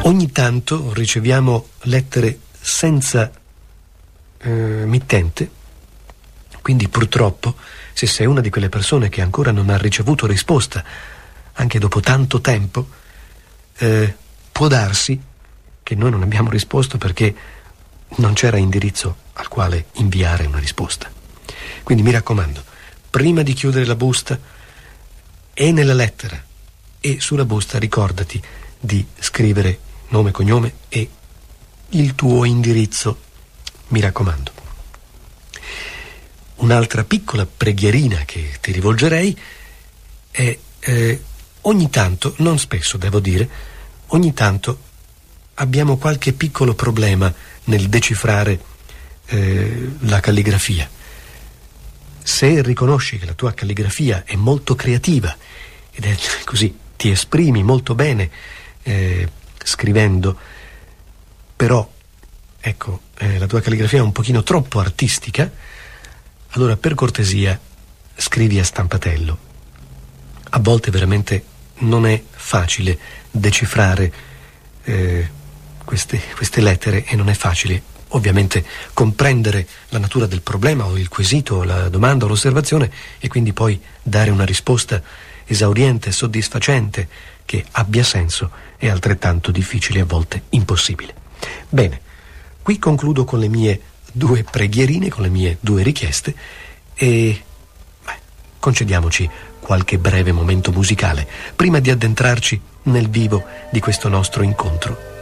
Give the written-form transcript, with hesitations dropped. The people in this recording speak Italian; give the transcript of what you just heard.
Ogni tanto riceviamo lettere senza mittente, quindi purtroppo, se sei una di quelle persone che ancora non ha ricevuto risposta, anche dopo tanto tempo, può darsi che noi non abbiamo risposto perché non c'era indirizzo al quale inviare una risposta. Quindi mi raccomando, prima di chiudere la busta e nella lettera e sulla busta ricordati di scrivere nome, cognome e il tuo indirizzo, mi raccomando. Un'altra piccola preghierina che ti rivolgerei è ogni tanto, non spesso devo dire, ogni tanto abbiamo qualche piccolo problema nel decifrare la calligrafia. Se riconosci che la tua calligrafia è molto creativa ed è così, ti esprimi molto bene scrivendo, però ecco, la tua calligrafia è un pochino troppo artistica, allora per cortesia scrivi a stampatello. A volte veramente non è facile decifrare queste lettere e non è facile ovviamente comprendere la natura del problema o il quesito, la domanda o l'osservazione e quindi poi dare una risposta esauriente, soddisfacente, che abbia senso è altrettanto difficile, a volte impossibile. Bene, qui concludo con le mie 2 preghierine, con le mie 2 richieste e concediamoci qualche breve momento musicale prima di addentrarci nel vivo di questo nostro incontro